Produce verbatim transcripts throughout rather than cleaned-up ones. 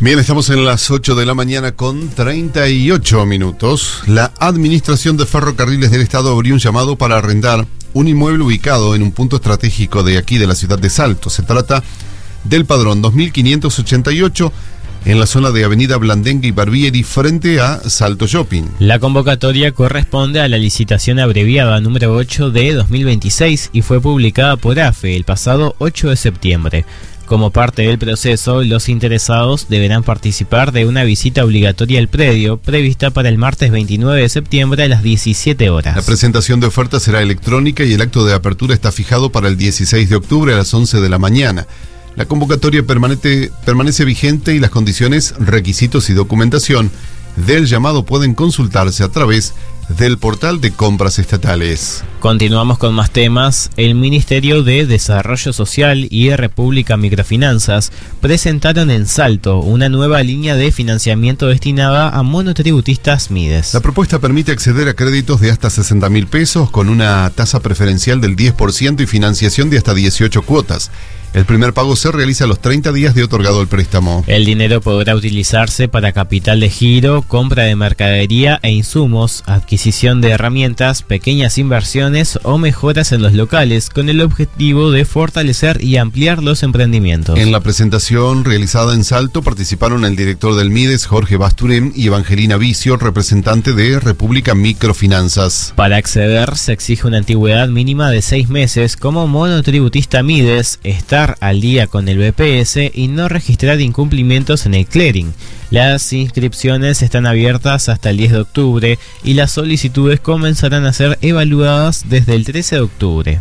Bien, estamos en las ocho de la mañana con treinta y ocho minutos. La Administración de Ferrocarriles del Estado abrió un llamado para arrendar un inmueble ubicado en un punto estratégico de aquí, de la ciudad de Salto. Se trata del padrón dos mil quinientos ochenta y ocho, en la zona de Avenida Blandengue y Barbieri, frente a Salto Shopping. La convocatoria corresponde a la licitación abreviada número ocho de dos mil veintiséis y fue publicada por A F E el pasado ocho de septiembre. Como parte del proceso, los interesados deberán participar de una visita obligatoria al predio, prevista para el martes veintinueve de septiembre a las diecisiete horas. La presentación de ofertas será electrónica y el acto de apertura está fijado para el dieciséis de octubre a las once de la mañana. La convocatoria permanece, permanece vigente y las condiciones, requisitos y documentación del llamado pueden consultarse a través del portal de compras estatales. Continuamos con más temas. El Ministerio de Desarrollo Social y República Microfinanzas presentaron en Salto una nueva línea de financiamiento destinada a monotributistas MIDES. La propuesta permite acceder a créditos de hasta sesenta mil pesos con una tasa preferencial del diez por ciento y financiación de hasta dieciocho cuotas. El primer pago se realiza a los treinta días de otorgado el préstamo. El dinero podrá utilizarse para capital de giro, compra de mercadería e insumos, adquisición de herramientas, pequeñas inversiones o mejoras en los locales, con el objetivo de fortalecer y ampliar los emprendimientos. En la presentación realizada en Salto participaron el director del MIDES, Jorge Basturem, y Evangelina Vicio, representante de República Microfinanzas. Para acceder se exige una antigüedad mínima de seis meses como monotributista MIDES, estar al día con el B P S y no registrar incumplimientos en el clearing. Las inscripciones están abiertas hasta el diez de octubre y las solicitudes comenzarán a ser evaluadas desde el trece de octubre.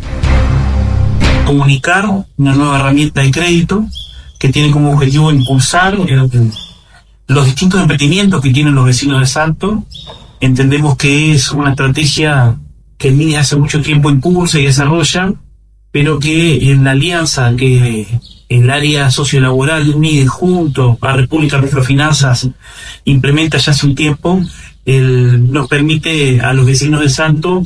Comunicar una nueva herramienta de crédito que tiene como objetivo impulsar los distintos emprendimientos que tienen los vecinos de Salto. Entendemos que es una estrategia que el MIDES hace mucho tiempo impulsa y desarrolla, pero que en la alianza que el área sociolaboral del MIDES junto a República Microfinanzas implementa ya hace un tiempo, el, nos permite a los vecinos de Salto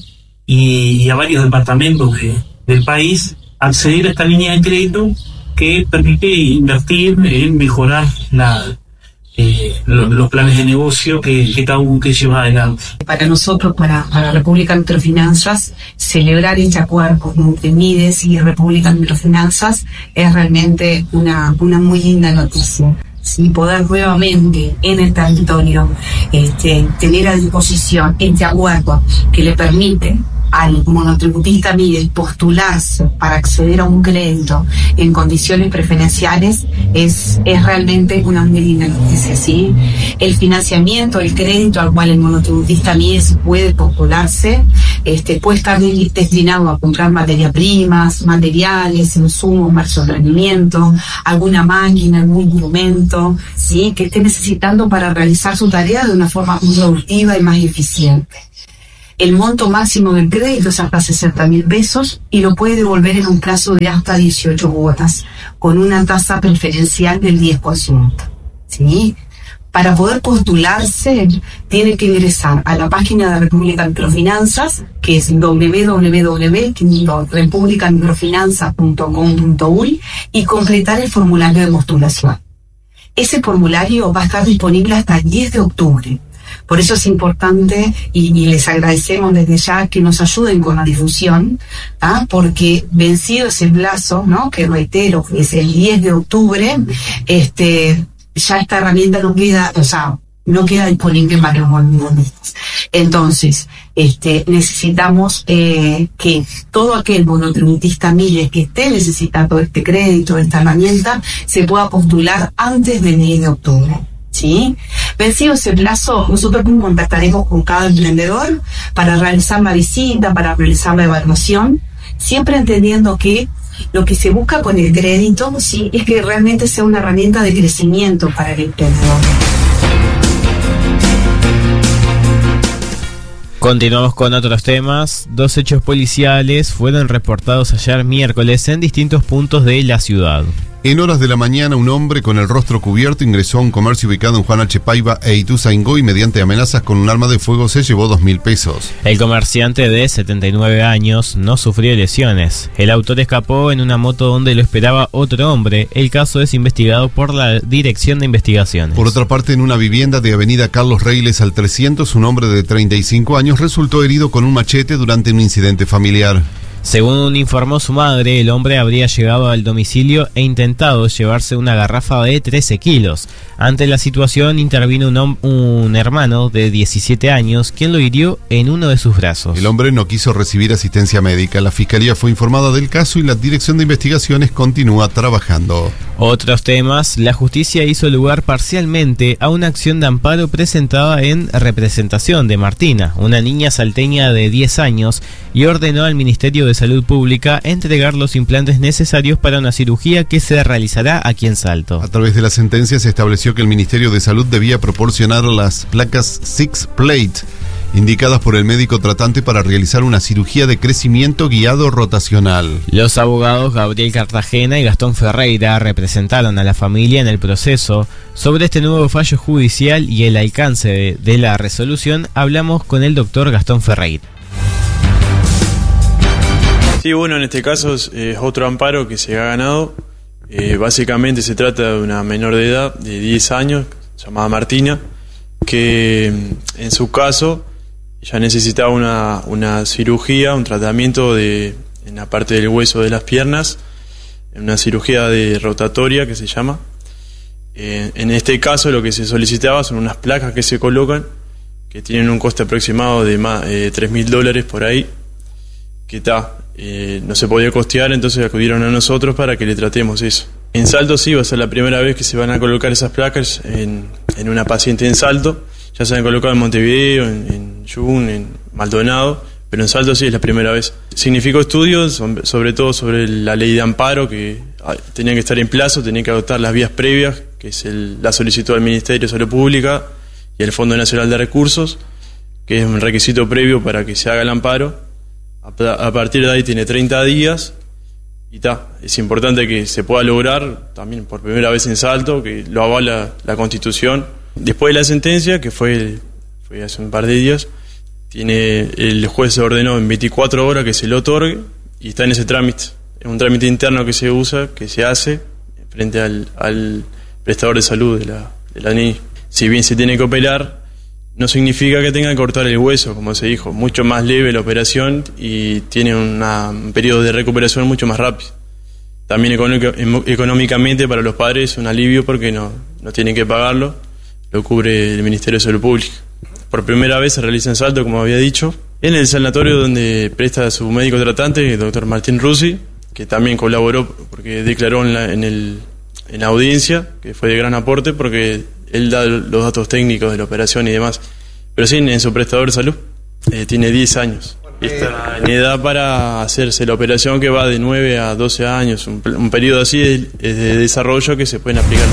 y, y a varios departamentos de, del país acceder a esta línea de crédito que permite invertir en mejorar la Eh, los, los planes de negocio que, que cada uno que lleva adelante. Para nosotros, para, para República Microfinanzas, celebrar este acuerdo entre MIDES y República Microfinanzas es realmente una, una muy linda noticia. Sí, poder nuevamente en el territorio este, tener a disposición este acuerdo que le permite al monotributista MIDES postularse para acceder a un crédito en condiciones preferenciales es, es realmente una muy linda noticia, ¿sí? El financiamiento, el crédito al cual el monotributista MIDES puede postularse este, puede estar destinado a comprar materias primas, materiales, insumos, marzo de rendimiento, alguna máquina, algún instrumento, ¿sí? Que esté necesitando para realizar su tarea de una forma muy productiva y más eficiente. El monto máximo del crédito es hasta sesenta mil pesos y lo puede devolver en un plazo de hasta dieciocho cuotas, con una tasa preferencial del diez por ciento. ¿Sí? Para poder postularse, tiene que ingresar a la página de República Microfinanzas, que es doble u doble u doble u punto república microfinanzas punto com punto uy, y completar el formulario de postulación. Ese formulario va a estar disponible hasta el diez de octubre. Por eso es importante y, y les agradecemos desde ya que nos ayuden con la difusión, ¿ah? Porque vencido ese plazo, ¿no? Que reitero, que es el diez de octubre, este, ya esta herramienta no queda, o sea, no queda disponible para los monotributistas. Entonces, este, necesitamos eh, que todo aquel monotributista MIDES que esté necesitando este crédito, esta herramienta, se pueda postular antes del diez de octubre. ¿Sí? Vencido ese plazo, nosotros contactaremos con cada emprendedor para realizar la visita, para realizar la evaluación, siempre entendiendo que lo que se busca con el crédito, sí, es que realmente sea una herramienta de crecimiento para el emprendedor. Continuamos con otros temas. Dos hechos policiales fueron reportados ayer miércoles en distintos puntos de la ciudad. En horas de la mañana, un hombre con el rostro cubierto ingresó a un comercio ubicado en Juan H. Paiva e Ituzaingó y mediante amenazas con un arma de fuego se llevó dos mil pesos. El comerciante de setenta y nueve años no sufrió lesiones. El autor escapó en una moto donde lo esperaba otro hombre. El caso es investigado por la Dirección de Investigaciones. Por otra parte, en una vivienda de avenida Carlos Reiles al trescientos, un hombre de treinta y cinco años resultó herido con un machete durante un incidente familiar. Según informó su madre, el hombre habría llegado al domicilio e intentado llevarse una garrafa de trece kilos. Ante la situación intervino un, un hermano de diecisiete años, quien lo hirió en uno de sus brazos. El hombre no quiso recibir asistencia médica. La fiscalía fue informada del caso y la Dirección de Investigaciones continúa trabajando. Otros temas: la justicia hizo lugar parcialmente a una acción de amparo presentada en representación de Martina, una niña salteña de diez años, y ordenó al Ministerio de Salud Pública entregar los implantes necesarios para una cirugía que se realizará aquí en Salto. A través de la sentencia se estableció que el Ministerio de Salud debía proporcionar las placas Six Plate indicadas por el médico tratante para realizar una cirugía de crecimiento guiado rotacional. Los abogados Gabriel Cartagena y Gastón Ferreira representaron a la familia en el proceso. Sobre este nuevo fallo judicial y el alcance de, de la resolución, hablamos con el doctor Gastón Ferreira. Sí, bueno, en este caso es, es otro amparo que se ha ganado. Eh, básicamente se trata de una menor de edad, de diez años, llamada Martina, que en su caso ya necesitaba una, una cirugía, un tratamiento de, en la parte del hueso de las piernas, una cirugía de rotatoria que se llama. Eh, en este caso lo que se solicitaba son unas placas que se colocan, que tienen un coste aproximado de más, eh, tres mil dólares por ahí, que está, eh, no se podía costear, entonces acudieron a nosotros para que le tratemos eso. En Salto sí va a ser la primera vez que se van a colocar esas placas en, en una paciente en Salto. Ya se han colocado en Montevideo, en, en Yun, en Maldonado, pero en Salto sí es la primera vez. Significó estudios, sobre todo sobre la ley de amparo, que tenía que estar en plazo, tenía que adoptar las vías previas, que es el, la solicitud del Ministerio de Salud Pública y el Fondo Nacional de Recursos, que es un requisito previo para que se haga el amparo. A partir de ahí tiene treinta días y ta, es importante que se pueda lograr también por primera vez en Salto, que lo avala la Constitución. Después de la sentencia, que fue, fue hace un par de días, tiene, el juez se ordenó en veinticuatro horas que se lo otorgue y está en ese trámite. Es un trámite interno que se usa, que se hace frente al, al prestador de salud de la, de la niña. Si bien se tiene que operar, no significa que tenga que cortar el hueso, como se dijo. Mucho más leve la operación y tiene una, un periodo de recuperación mucho más rápido. También económicamente para los padres es un alivio porque no, no tienen que pagarlo, lo cubre el Ministerio de Salud Pública. Por primera vez se realiza en Salto, como había dicho, en el sanatorio donde presta su médico tratante, el doctor Martín Rusi, que también colaboró porque declaró en la, en el, en la audiencia, que fue de gran aporte porque él da los datos técnicos de la operación y demás. Pero sí, en su prestador de salud, eh, tiene diez años. Está en edad para hacerse la operación, que va de nueve a doce años. Un, un periodo así es, es de desarrollo que se pueden aplicar.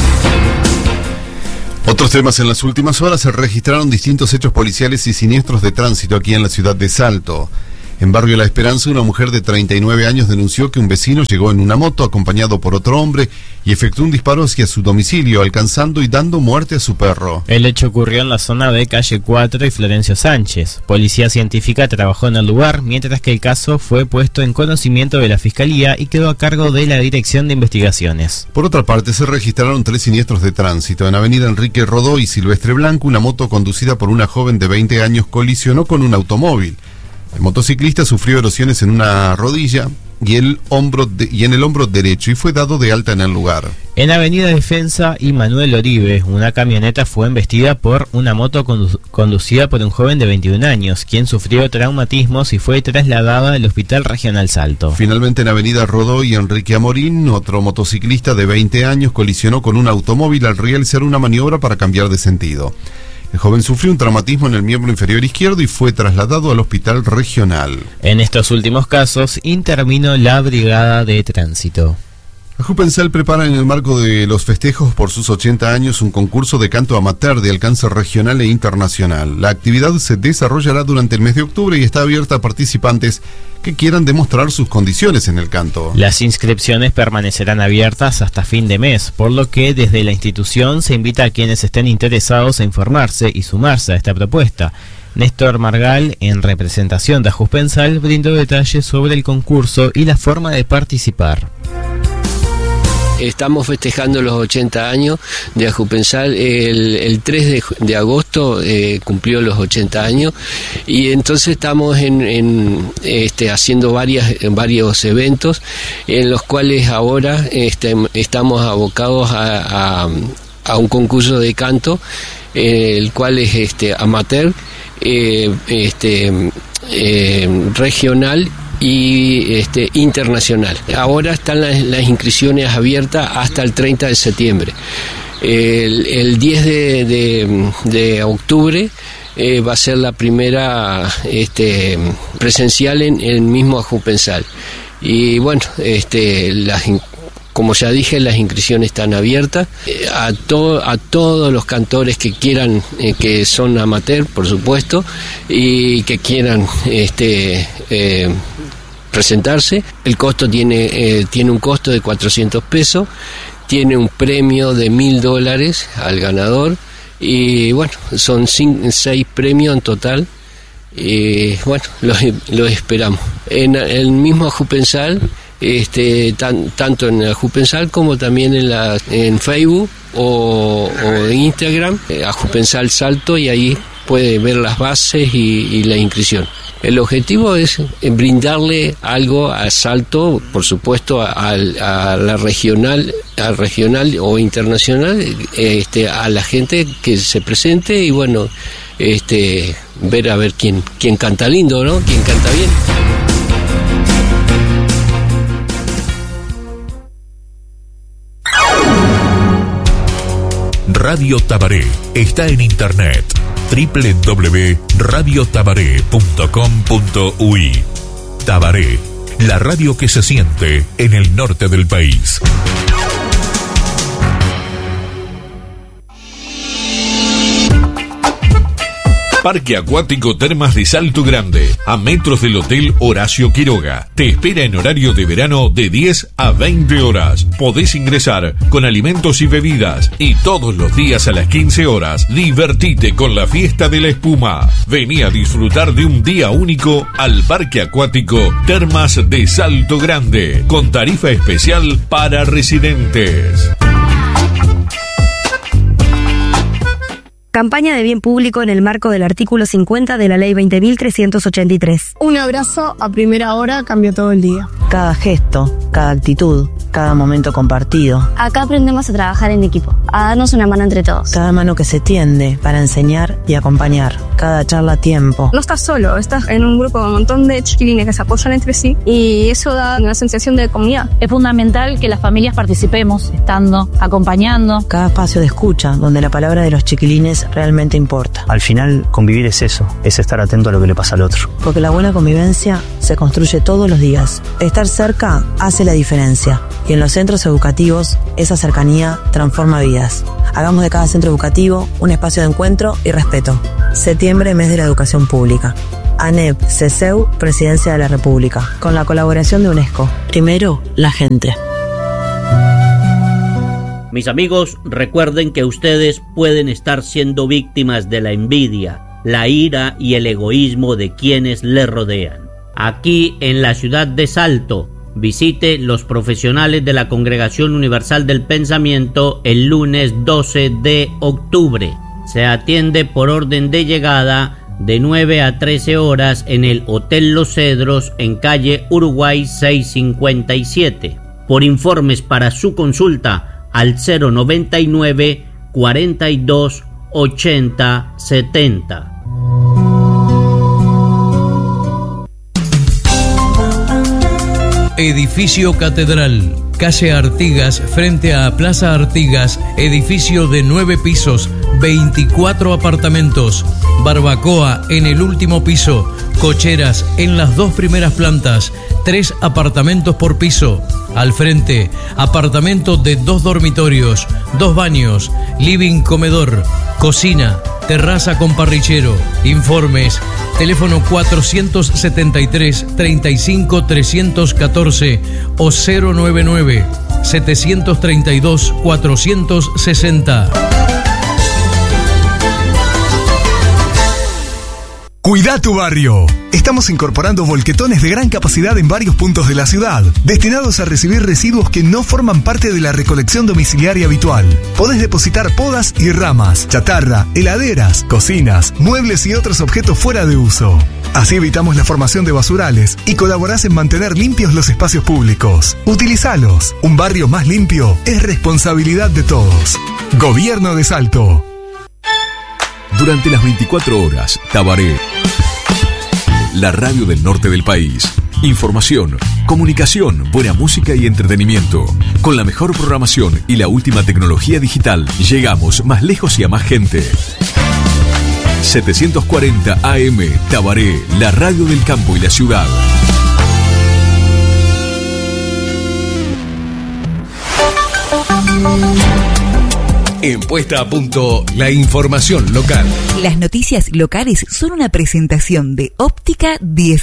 Otros temas: en las últimas horas se registraron distintos hechos policiales y siniestros de tránsito aquí en la ciudad de Salto. En Barrio La Esperanza, una mujer de treinta y nueve años denunció que un vecino llegó en una moto acompañado por otro hombre y efectuó un disparo hacia su domicilio, alcanzando y dando muerte a su perro. El hecho ocurrió en la zona de calle cuatro y Florencio Sánchez. Policía científica trabajó en el lugar, mientras que el caso fue puesto en conocimiento de la Fiscalía y quedó a cargo de la Dirección de Investigaciones. Por otra parte, se registraron tres siniestros de tránsito. En Avenida Enrique Rodó y Silvestre Blanco, una moto conducida por una joven de veinte años colisionó con un automóvil. El motociclista sufrió erosiones en una rodilla y, el hombro de, y en el hombro derecho y fue dado de alta en el lugar. En Avenida Defensa y Manuel Oribe, una camioneta fue embestida por una moto condu- conducida por un joven de veintiún años, quien sufrió traumatismos y fue trasladada al Hospital Regional Salto. Finalmente, en Avenida Rodó y Enrique Amorín, otro motociclista de veinte años colisionó con un automóvil al realizar una maniobra para cambiar de sentido. El joven sufrió un traumatismo en el miembro inferior izquierdo y fue trasladado al hospital regional. En estos últimos casos intervino la Brigada de Tránsito. Ajupensal prepara en el marco de los festejos por sus ochenta años un concurso de canto amateur de alcance regional e internacional. La actividad se desarrollará durante el mes de octubre y está abierta a participantes que quieran demostrar sus condiciones en el canto. Las inscripciones permanecerán abiertas hasta fin de mes, por lo que desde la institución se invita a quienes estén interesados a informarse y sumarse a esta propuesta. Néstor Margal, en representación de Ajupensal, brindó detalles sobre el concurso y la forma de participar. Estamos festejando los ochenta años de Ajupensal. El, el tres de, de agosto eh, cumplió los ochenta años y entonces estamos en, en, este, haciendo varias, varios eventos en los cuales ahora este, estamos abocados a, a, a un concurso de canto, eh, el cual es este, amateur, eh, este, eh, regional y este, internacional. Ahora están las, las inscripciones abiertas hasta el treinta de septiembre. El, el diez de, de, de octubre eh, va a ser la primera este, presencial en el mismo Ajupensal. Y bueno, este, las, como ya dije, las inscripciones están abiertas a, to, a todos los cantores que quieran, eh, que son amateur, por supuesto, y que quieran este, eh, presentarse. El costo tiene, eh, tiene un costo de cuatrocientos pesos, tiene un premio de mil dólares al ganador y bueno, son cinco, seis premios en total. Y bueno, los, los esperamos. En el mismo Ajupensal, este, tan, tanto en Ajupensal como también en, la, en Facebook o, o en Instagram, eh, Ajupensal Salto, y ahí puede ver las bases y, y la inscripción. El objetivo es brindarle algo a Salto, por supuesto, a, a la regional, a regional o internacional, este, a la gente que se presente y bueno, este, ver a ver quién, quién canta lindo, ¿no? Quién canta bien. Radio Tabaré está en internet doble u doble u doble u punto radio tabaré punto com punto u i. Tabaré, la radio que se siente en el norte del país. Parque Acuático Termas de Salto Grande, a metros del Hotel Horacio Quiroga. Te espera en horario de verano de diez a veinte horas. Podés ingresar con alimentos y bebidas y todos los días a las quince horas divertite con la fiesta de la espuma. Vení a disfrutar de un día único al Parque Acuático Termas de Salto Grande, con tarifa especial para residentes. Campaña de bien público en el marco del artículo cincuenta de la Ley veinte mil trescientos ochenta y tres. Un abrazo a primera hora cambia todo el día. Cada gesto, cada actitud, cada momento compartido. Acá aprendemos a trabajar en equipo, a darnos una mano entre todos. Cada mano que se tiende para enseñar y acompañar. Cada charla a tiempo. No estás solo, estás en un grupo con un montón de chiquilines que se apoyan entre sí y eso da una sensación de comunidad. Es fundamental que las familias participemos, estando, acompañando. Cada espacio de escucha, donde la palabra de los chiquilines realmente importa. Al final, convivir es eso, es estar atento a lo que le pasa al otro. Porque la buena convivencia se construye todos los días. Estar cerca hace la diferencia. Y en los centros educativos, esa cercanía transforma vidas. Hagamos de cada centro educativo un espacio de encuentro y respeto. Septiembre, mes de la educación pública. ANEP, CESEU, Presidencia de la República. Con la colaboración de UNESCO. Primero, la gente. Mis amigos, recuerden que ustedes pueden estar siendo víctimas de la envidia, la ira y el egoísmo de quienes les rodean. Aquí en la ciudad de Salto, visite los profesionales de la Congregación Universal del Pensamiento el lunes doce de octubre. Se atiende por orden de llegada de nueve a trece horas en el Hotel Los Cedros en calle Uruguay seiscientos cincuenta y siete. Por informes para su consulta, al cero noventa y nueve, cuarenta y dos, ochenta, setenta. Edificio Catedral, calle Artigas, frente a Plaza Artigas, edificio de nueve pisos, veinticuatro apartamentos, barbacoa en el último piso, cocheras en las dos primeras plantas, tres apartamentos por piso. Al frente, apartamento de dos dormitorios, dos baños, living comedor, cocina, terraza con parrillero. Informes, teléfono cuatrocientos setenta y tres, treinta y cinco, trescientos catorce o cero noventa y nueve, setecientos treinta y dos, cuatrocientos sesenta. Cuida tu barrio. Estamos incorporando volquetones de gran capacidad en varios puntos de la ciudad, destinados a recibir residuos que no forman parte de la recolección domiciliaria habitual. Podés depositar podas y ramas, chatarra, heladeras, cocinas, muebles y otros objetos fuera de uso. Así evitamos la formación de basurales y colaborás en mantener limpios los espacios públicos. Utilizalos. Un barrio más limpio es responsabilidad de todos. Gobierno de Salto. Durante las veinticuatro horas, Tabaré, la radio del norte del país. Información, comunicación, buena música y entretenimiento. Con la mejor programación y la última tecnología digital, llegamos más lejos y a más gente. setecientos cuarenta A M, Tabaré, la radio del campo y la ciudad. En Puesta a Punto, la información local. Las noticias locales son una presentación de Óptica diez.